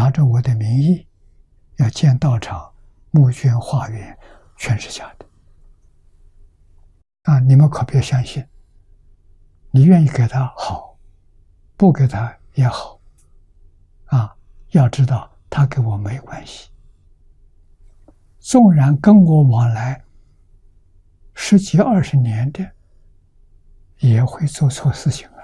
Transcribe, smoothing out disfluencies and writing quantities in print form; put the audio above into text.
拿着我的名义要建道场、募捐化缘，全是假的。你们可别相信。你愿意给他好，不给他也好，要知道他跟我没关系。纵然跟我往来10几20年的，也会做错事情。